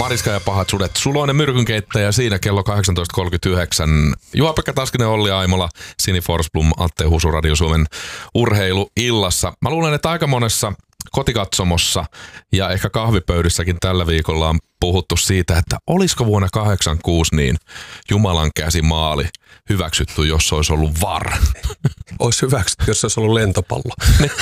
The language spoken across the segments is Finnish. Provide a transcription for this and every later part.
Mariska ja pahat sudet. Suloinen myrkynkeittäjä siinä kello 18.39. Juha-Pekka Taskinen, Olli Aimola, Sini Forsblom, Atte Husu, Radio Suomen urheiluillassa. Mä luulen, että aika monessa kotikatsomossa ja ehkä kahvipöydissäkin tällä viikolla on puhuttu siitä, että olisiko vuonna 86 niin Jumalan käsimaali hyväksytty, jos olisi ollut VAR. Olisi hyväksytty, jos olisi ollut lentopallo.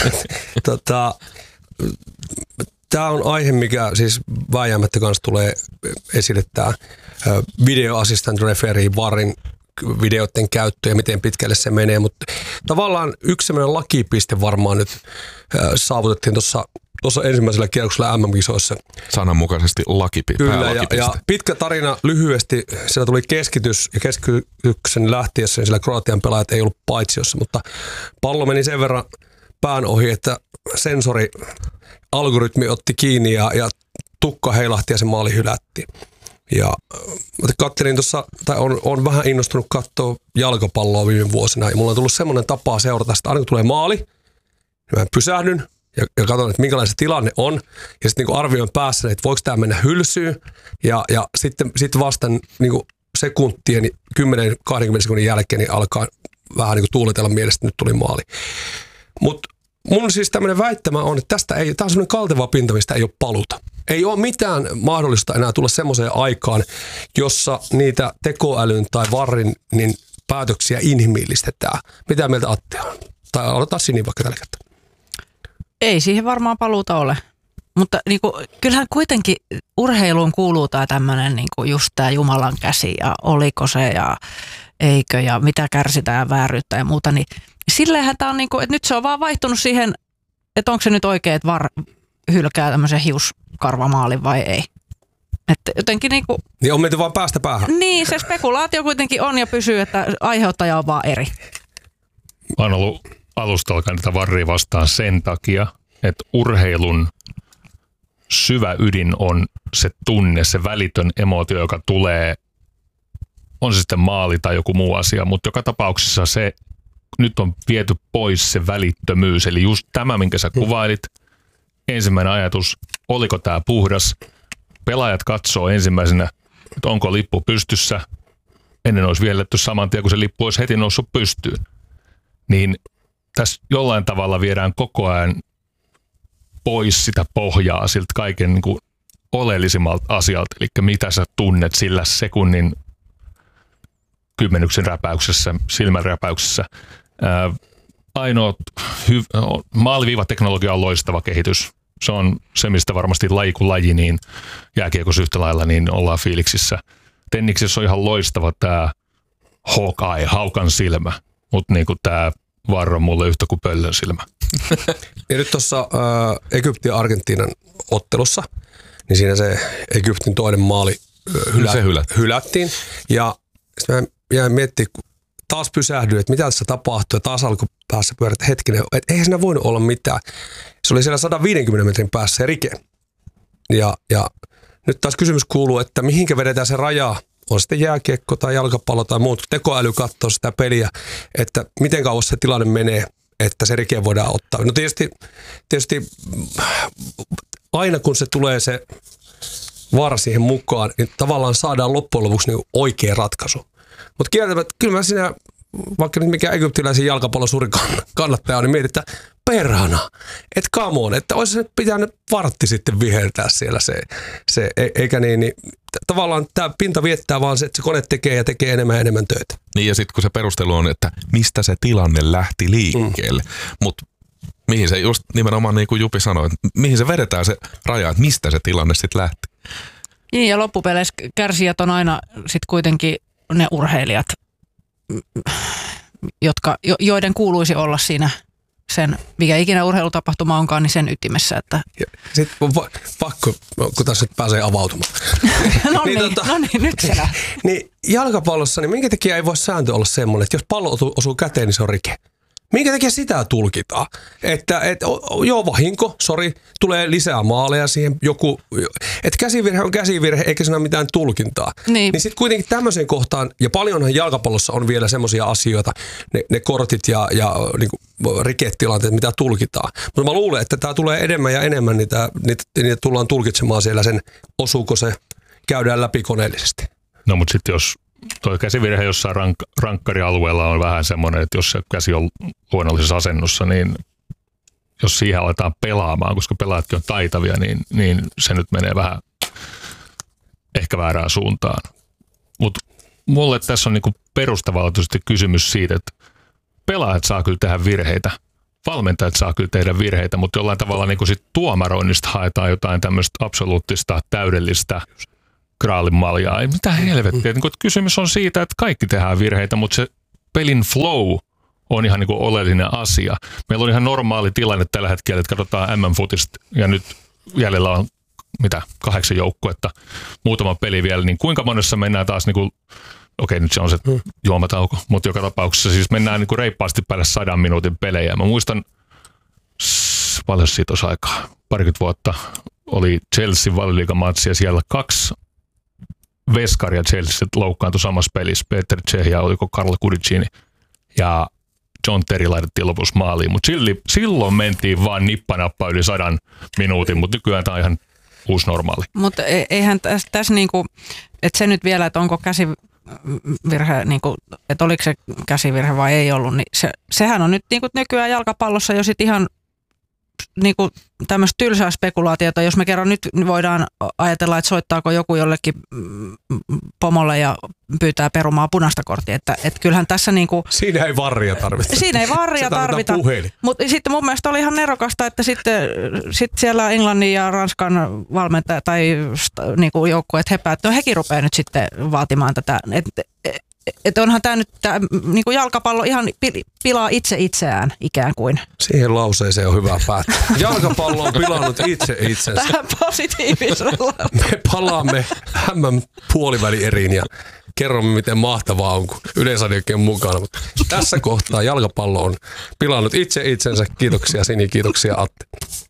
Tämä on aihe, mikä siis vääjäämättä kanssa tulee esille, tämä video assistant referee, VARin videoiden käyttö ja miten pitkälle se menee, mutta tavallaan yksi sellainen lakipiste varmaan nyt saavutettiin tuossa ensimmäisellä kierroksella MM-kisoissa. Sananmukaisesti Kyllä, ja pitkä tarina lyhyesti. Siellä tuli keskitys ja keskityksen lähtiessä siellä Kroatian pelaajat ei ollut paitsiossa, mutta pallo meni sen verran pään ohi, että algoritmi otti kiinni ja tukka heilahti ja se maali hylättiin. Ja katselin tuossa, tai on vähän innostunut katsoa jalkapalloa viime vuosina, ja mulla on tullut semmoinen tapa seurata, että aina kun tulee maali, niin mä pysähdyn ja katson, että minkälainen se tilanne on, ja sitten niin arvioin päässä, että voiko tämä mennä hylsyyn, ja sitten vasta niin sekuntien, 10-20 sekunnin jälkeen niin alkaa vähän niin tuuletella mielestä, että nyt tuli maali. Mutta mun siis tämmöinen väittämä on, että tämä on semmoinen kalteva pinta, mistä ei ole paluta. Ei ole mitään mahdollista enää tulla semmoiseen aikaan, jossa niitä tekoälyn tai VARin niin päätöksiä inhimillistetään. Mitä mieltä Atte on? Tai aloitetaan Sini vaikka tällä kertaa. Ei siihen varmaan paluuta ole. Mutta kyllähän kuitenkin urheiluun kuuluu tämä tämmöinen just tämä Jumalan käsi ja oliko se ja eikö ja mitä kärsitään ja vääryyttä ja muuta. Niin silleenhän tämä on, että nyt se on vaan vaihtunut siihen, että onko se nyt oikein, että VAR hylkää tämmöisen hiuskarvamaalin vai ei. Että jotenkin niin on menty vaan päästä päähän. Niin, se spekulaatio kuitenkin on ja pysyy, että aiheuttaja on vaan eri. Mä oon ollut alusta alkaen tätä VARia vastaan sen takia, että urheilun syvä ydin on se tunne, se välitön emootio, joka tulee, on se sitten maali tai joku muu asia, mutta joka tapauksessa se nyt on viety pois se välittömyys, eli just tämä, minkä sä kuvailit, ensimmäinen ajatus, oliko tämä puhdas, pelaajat katsoo ensimmäisenä, että onko lippu pystyssä, ennen olisi vielletty saman tien, kun se lippu olisi heti noussut pystyyn, niin tässä jollain tavalla viedään koko ajan pois sitä pohjaa siltä kaiken niin kuin oleellisimmalta asialta, eli mitä sä tunnet sillä sekunnin kymmenyksen räpäyksessä, silmän räpäyksessä. Ainoa maaliviivateknologia on loistava kehitys. Se on se, mistä varmasti laji kuin laji, niin jääkiekossa yhtä lailla, niin ollaan fiiliksissä. Tenniksessä on ihan loistava tämä Hawkeye, haukan silmä, mutta niin kuin tämä VAR on mulle yhtä kuin pöllön silmä. Ja nyt tuossa Egyptin ja Argentiinan ottelussa, niin siinä se Egyptin toinen maali hylättiin. Ja sitten mä jäin miettimään, kun taas pysähdyin, että mitä tässä tapahtui, ja taas alkoi päässä pyörät hetkinen, että eihän siinä voinut olla mitään. Se oli siellä 150 metrin päässä se rike. Ja nyt taas kysymys kuuluu, että mihinkä vedetään se raja, on sitten jääkiekko tai jalkapallo tai muut, tekoäly katsoo sitä peliä, että miten kauas se tilanne menee, että se rike voidaan ottaa. No tietysti aina kun se tulee se VAR siihen mukaan, niin tavallaan saadaan loppujen lopuksi niin oikea ratkaisu. Mutta kieltämättä, kyllä mä siinä, vaikka nyt mikä egyptiläisen jalkapallon suuri kannattaja on, niin mietin, että perhana, että come on, että olisi nyt pitänyt vartti sitten viheltää siellä se eikä niin tavallaan tämä pinta viettää vaan se, että se kone tekee ja tekee enemmän ja enemmän töitä. Niin ja sitten kun se perustelu on, että mistä se tilanne lähti liikkeelle, mutta mihin se just nimenomaan niin kuin Jupi sanoi, että mihin se vedetään se raja, että mistä se tilanne sitten lähti. Niin ja loppupeleissä kärsijät on aina sitten kuitenkin ne urheilijat, joiden kuuluisi olla siinä sen, mikä ikinä urheilutapahtuma onkaan, niin sen ytimessä. Että sitten on pakko, kun tässä nyt pääsee avautumaan. no niin, nyt se lähtee. Niin jalkapallossa, niin minkä takia ei voi sääntö olla semmoinen, että jos pallo osuu käteen, niin se on rike. Minkä takia sitä tulkitaan? Että joo, vahinko, sori, tulee lisää maaleja siihen, että käsivirhe on käsivirhe, eikä siinä ole mitään tulkintaa. Niin sitten kuitenkin tämmöiseen kohtaan, ja paljonhan jalkapallossa on vielä semmoisia asioita, ne kortit ja niin kuin riketilanteet, mitä tulkitaan. Mutta mä luulen, että tämä tulee enemmän ja enemmän, niitä tullaan tulkitsemaan siellä sen, osuuko se käydään läpi koneellisesti. No mutta sitten jos toi käsivirhe jossain rankkarialueella on vähän semmoinen, että jos se käsi on luonnollisessa asennossa, niin jos siihen aletaan pelaamaan, koska pelaajatkin on taitavia, niin se nyt menee vähän ehkä väärään suuntaan. Mutta mulle tässä on niinku perustavallisuisesti kysymys siitä, että pelaajat saa kyllä tehdä virheitä, valmentajat saa kyllä tehdä virheitä, mutta jollain tavalla niinku sit tuomaroinnista haetaan jotain tämmöistä absoluuttista, täydellistä graalin maljaa. Ei mitään helvettiä. Niinku, kysymys on siitä, että kaikki tehdään virheitä, mutta se pelin flow on ihan niinku oleellinen asia. Meillä on ihan normaali tilanne tällä hetkellä, että katsotaan MM-futista ja nyt jäljellä on 8 joukkuetta, muutama peli vielä, niin kuinka monessa mennään taas niinku, okei, nyt se on se juomatauko, mutta joka tapauksessa siis mennään niinku reippaasti päälle 100 minuutin pelejä. Mä muistan, paljon siitä olisi aikaa, 20 vuotta oli Chelsea Valioliigamatsi ja siellä 2 veskaria Chelsea loukkaantui samassa pelissä. Peter Cech ja oliko Carlo Cudicini ja John Terry laitettiin lopussa maaliin, mutta silloin mentiin vaan nippanappa yli 100 minuutin, mutta nykyään tämä on ihan uusi normaali. Mutta eihän tässä niinku, että se nyt vielä, että onko käsivirhe, niinku, että oliko se käsivirhe vai ei ollut, niin sehän on nyt niinku nykyään jalkapallossa jo sit ihan niinku tämmöistä tylsää spekulaatiota, jos me kerran nyt voidaan ajatella, että soittaako joku jollekin pomolle ja pyytää perumaan punaista korttia, että kyllähän tässä niinku... Siinä ei varria tarvita. Siinä ei varria tarvita, mutta sitten mun mielestä oli ihan nerokasta, että sitten siellä Englannin ja Ranskan valmentaja tai niinku joukkueet hepäät, no hekin rupeaa nyt sitten vaatimaan tätä, että onhan tämä nyt niinku jalkapallo ihan pilaa itseään ikään kuin. Siihen lauseeseen on hyvä päättää. Jalkapallo on pilannut itse itsensä. Tähän positiivisella. Me palaamme puolivälieriin ja kerromme, miten mahtavaa on, kun Yleisradiokin on mukana. Mutta tässä kohtaa jalkapallo on pilannut itse itsensä. Kiitoksia Sini, kiitoksia Atte.